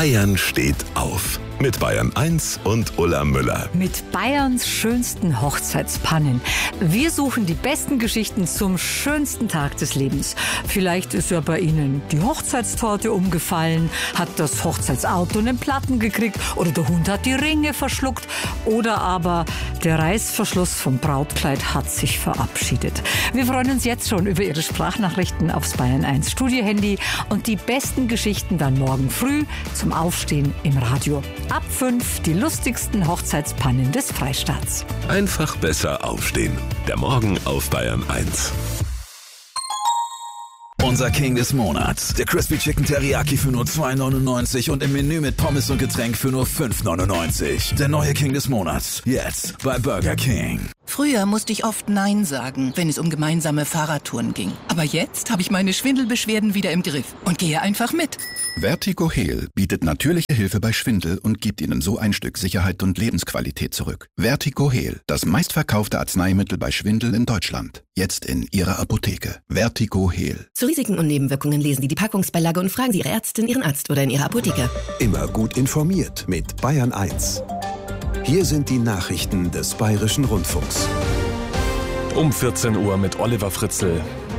Bayern steht auf. Mit Bayern 1 und Ulla Müller. Mit Bayerns schönsten Hochzeitspannen. Wir suchen die besten Geschichten zum schönsten Tag des Lebens. Vielleicht ist ja bei Ihnen die Hochzeitstorte umgefallen, hat das Hochzeitsauto einen Platten gekriegt oder der Hund hat die Ringe verschluckt oder aber der Reißverschluss vom Brautkleid hat sich verabschiedet. Wir freuen uns jetzt schon über Ihre Sprachnachrichten aufs Bayern 1 Studiohandy und die besten Geschichten dann morgen früh zum Aufstehen im Radio. Ab 5 die lustigsten Hochzeitspannen des Freistaats. Einfach besser aufstehen. Der Morgen auf Bayern 1. Unser King des Monats. Der Crispy Chicken Teriyaki für nur 2,99 und im Menü mit Pommes und Getränk für nur 5,99. Der neue King des Monats. Jetzt bei Burger King. Früher musste ich oft Nein sagen, wenn es um gemeinsame Fahrradtouren ging. Aber jetzt habe ich meine Schwindelbeschwerden wieder im Griff und gehe einfach mit. Vertigo Heal bietet natürliche Hilfe bei Schwindel und gibt Ihnen so ein Stück Sicherheit und Lebensqualität zurück. Vertigo Heal, das meistverkaufte Arzneimittel bei Schwindel in Deutschland. Jetzt in Ihrer Apotheke. Vertigo Heal. Zu Risiken und Nebenwirkungen lesen Sie die Packungsbeilage und fragen Sie Ihre Ärztin, Ihren Arzt oder in Ihrer Apotheke. Immer gut informiert mit Bayern 1. Hier sind die Nachrichten des Bayerischen Rundfunks. Um 14 Uhr mit Oliver Fritzl.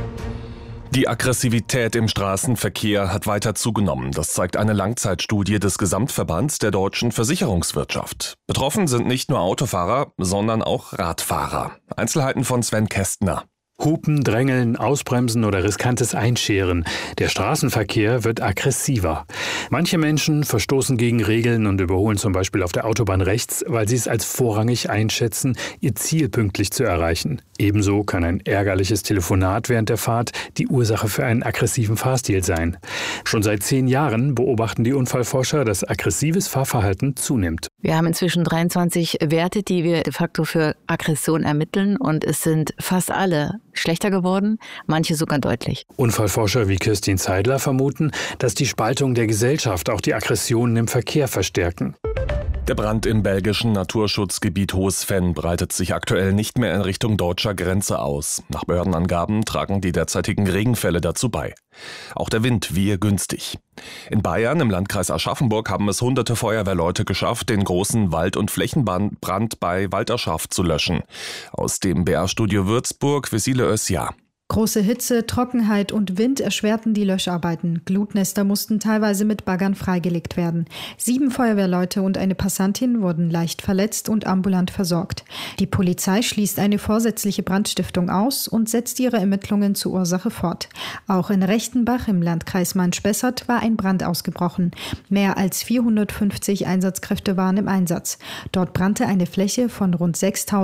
Die Aggressivität im Straßenverkehr hat weiter zugenommen. Das zeigt eine Langzeitstudie des Gesamtverbands der deutschen Versicherungswirtschaft. Betroffen sind nicht nur Autofahrer, sondern auch Radfahrer. Einzelheiten von Sven Kästner. Hupen, Drängeln, Ausbremsen oder riskantes Einscheren. Der Straßenverkehr wird aggressiver. Manche Menschen verstoßen gegen Regeln und überholen zum Beispiel auf der Autobahn rechts, weil sie es als vorrangig einschätzen, ihr Ziel pünktlich zu erreichen. Ebenso kann ein ärgerliches Telefonat während der Fahrt die Ursache für einen aggressiven Fahrstil sein. Schon seit 10 Jahren beobachten die Unfallforscher, dass aggressives Fahrverhalten zunimmt. Wir haben inzwischen 23 Werte, die wir de facto für Aggression ermitteln und es sind fast alle schlechter geworden, manche sogar deutlich. Unfallforscher wie Kirstin Zeidler vermuten, dass die Spaltung der Gesellschaft auch die Aggressionen im Verkehr verstärken. Der Brand im belgischen Naturschutzgebiet Hohes Venn breitet sich aktuell nicht mehr in Richtung deutscher Grenze aus. Nach Behördenangaben tragen die derzeitigen Regenfälle dazu bei. Auch der Wind wehe günstig. In Bayern, im Landkreis Aschaffenburg, haben es hunderte Feuerwehrleute geschafft, den großen Wald- und Flächenbrand bei Walderschaft zu löschen. Aus dem BR-Studio Würzburg, Vesile Özja. Große Hitze, Trockenheit und Wind erschwerten die Löscharbeiten. Glutnester mussten teilweise mit Baggern freigelegt werden. 7 Feuerwehrleute und eine Passantin wurden leicht verletzt und ambulant versorgt. Die Polizei schließt eine vorsätzliche Brandstiftung aus und setzt ihre Ermittlungen zur Ursache fort. Auch in Rechtenbach im Landkreis Main-Spessart war ein Brand ausgebrochen. Mehr als 450 Einsatzkräfte waren im Einsatz. Dort brannte eine Fläche von rund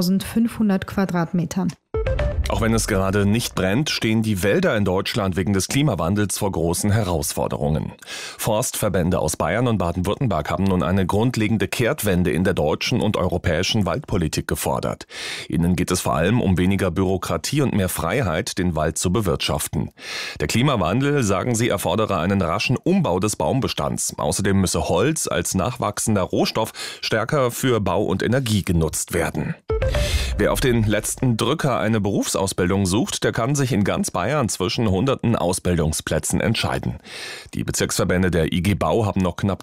6.500 Quadratmetern. Auch wenn es gerade nicht brennt, stehen die Wälder in Deutschland wegen des Klimawandels vor großen Herausforderungen. Forstverbände aus Bayern und Baden-Württemberg haben nun eine grundlegende Kehrtwende in der deutschen und europäischen Waldpolitik gefordert. Ihnen geht es vor allem um weniger Bürokratie und mehr Freiheit, den Wald zu bewirtschaften. Der Klimawandel, sagen sie, erfordere einen raschen Umbau des Baumbestands. Außerdem müsse Holz als nachwachsender Rohstoff stärker für Bau und Energie genutzt werden. Wer auf den letzten Drücker eine Berufsausbildung sucht, der kann sich in ganz Bayern zwischen hunderten Ausbildungsplätzen entscheiden. Die Bezirksverbände der IG Bau haben noch knapp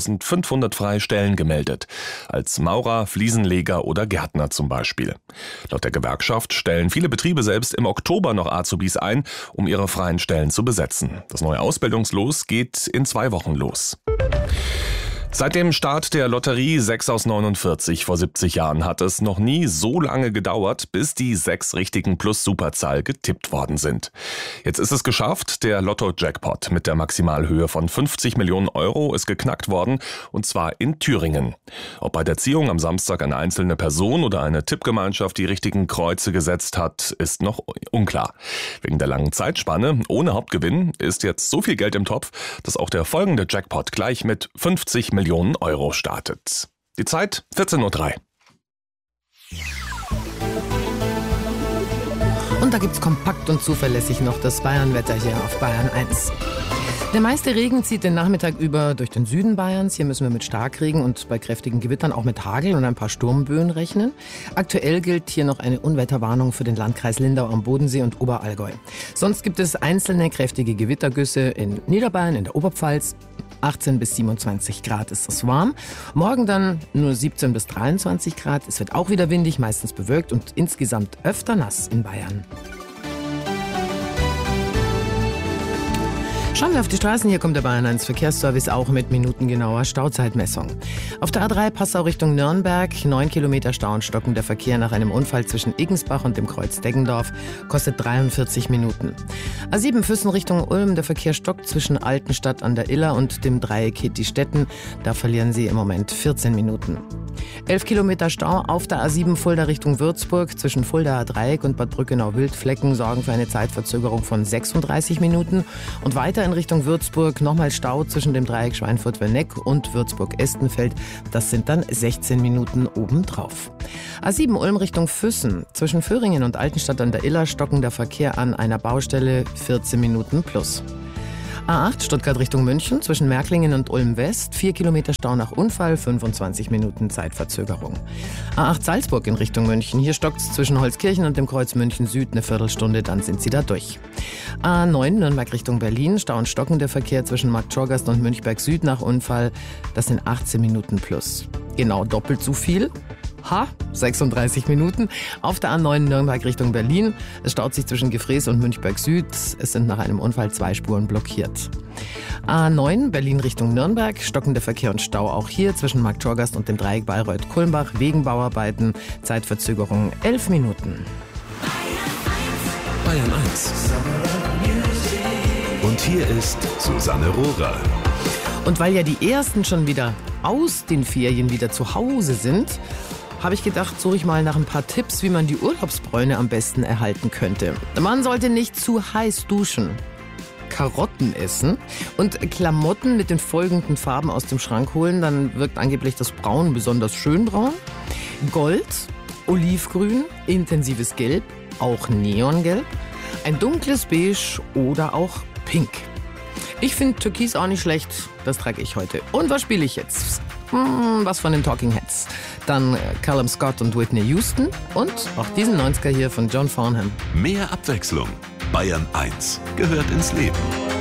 3.500 freie Stellen gemeldet. Als Maurer, Fliesenleger oder Gärtner zum Beispiel. Laut der Gewerkschaft stellen viele Betriebe selbst im Oktober noch Azubis ein, um ihre freien Stellen zu besetzen. Das neue Ausbildungslos geht in 2 Wochen los. Seit dem Start der Lotterie 6 aus 49 vor 70 Jahren hat es noch nie so lange gedauert, bis die 6 richtigen Plus-Superzahl getippt worden sind. Jetzt ist es geschafft, der Lotto-Jackpot mit der Maximalhöhe von 50 Millionen Euro ist geknackt worden, und zwar in Thüringen. Ob bei der Ziehung am Samstag eine einzelne Person oder eine Tippgemeinschaft die richtigen Kreuze gesetzt hat, ist noch unklar. Wegen der langen Zeitspanne ohne Hauptgewinn ist jetzt so viel Geld im Topf, dass auch der folgende Jackpot gleich mit 50 Millionen Euro startet. Die Zeit 14:03 Uhr. Und da gibt's kompakt und zuverlässig noch das Bayernwetter hier auf Bayern 1. Der meiste Regen zieht den Nachmittag über durch den Süden Bayerns. Hier müssen wir mit Starkregen und bei kräftigen Gewittern auch mit Hagel und ein paar Sturmböen rechnen. Aktuell gilt hier noch eine Unwetterwarnung für den Landkreis Lindau am Bodensee und Oberallgäu. Sonst gibt es einzelne kräftige Gewittergüsse in Niederbayern, in der Oberpfalz, 18 bis 27 Grad ist es warm. Morgen dann nur 17 bis 23 Grad. Es wird auch wieder windig, meistens bewölkt und insgesamt öfter nass in Bayern. Schauen wir auf die Straßen. Hier kommt der Bayern 1 Verkehrsservice auch mit minutengenauer Stauzeitmessung. Auf der A3 Passau Richtung Nürnberg, 9 Kilometer Stau und stockender Verkehr nach einem Unfall zwischen Iggensbach und dem Kreuz Deggendorf, kostet 43 Minuten. A7 Füssen Richtung Ulm, der Verkehr stockt zwischen Altenstadt an der Iller und dem Dreieck Hittistetten. Da verlieren Sie im Moment 14 Minuten. 11 Kilometer Stau auf der A7 Fulda Richtung Würzburg zwischen Fuldaer Dreieck und Bad Brückenau-Wildflecken sorgen für eine Zeitverzögerung von 36 Minuten. Und weiter in Richtung Würzburg nochmal Stau zwischen dem Dreieck Schweinfurt-Werneck und Würzburg-Estenfeld. Das sind dann 16 Minuten obendrauf. A7 Ulm Richtung Füssen zwischen Föhringen und Altenstadt an der Iller stockender Verkehr an einer Baustelle 14 Minuten plus. A8 Stuttgart Richtung München zwischen Märklingen und Ulm West, 4 Kilometer Stau nach Unfall, 25 Minuten Zeitverzögerung. A8 Salzburg in Richtung München, hier stockt es zwischen Holzkirchen und dem Kreuz München Süd eine Viertelstunde, dann sind Sie da durch. A9 Nürnberg Richtung Berlin, Stau und stockender Verkehr zwischen Marktschorgast und Münchberg Süd nach Unfall, das sind 18 Minuten plus. Genau doppelt so viel. 36 Minuten. Auf der A9 Nürnberg Richtung Berlin. Es staut sich zwischen Gefrees und Münchberg Süd. Es sind nach einem Unfall 2 Spuren blockiert. A9 Berlin Richtung Nürnberg. Stockender Verkehr und Stau auch hier zwischen Marktschorgast und dem Dreieck Bayreuth-Kulmbach wegen Bauarbeiten. Zeitverzögerung 11 Minuten. Bayern 1. Und hier ist Susanne Rohrer. Und weil ja die Ersten schon wieder aus den Ferien wieder zu Hause sind, habe ich gedacht, suche ich mal nach ein paar Tipps, wie man die Urlaubsbräune am besten erhalten könnte. Man sollte nicht zu heiß duschen, Karotten essen und Klamotten mit den folgenden Farben aus dem Schrank holen. Dann wirkt angeblich das Braun besonders schön braun. Gold, Olivgrün, intensives Gelb, auch Neongelb, ein dunkles Beige oder auch Pink. Ich finde Türkis auch nicht schlecht, das trage ich heute. Und was spiele ich jetzt? Was von den Talking Heads. Dann Callum Scott und Whitney Houston und auch diesen 90er hier von John Farnham. Mehr Abwechslung. Bayern 1 gehört ins Leben.